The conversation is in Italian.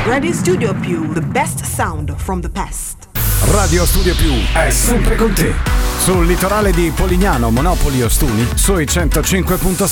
Radio Studio Più, the best sound from the past. Radio Studio Più è sempre con te. Sul litorale di Polignano, Monopoli, Ostuni, sui 105.6.